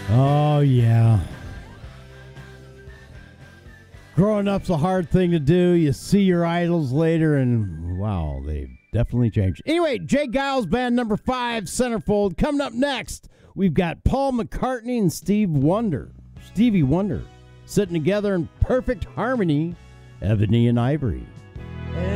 Oh, yeah. Growing up's a hard thing to do. You see your idols later, and wow, they've definitely changed. Anyway, Jay Giles Band number 5, Centerfold. Coming up next, we've got Paul McCartney and Stevie Wonder, sitting together in perfect harmony, Ebony and Ivory.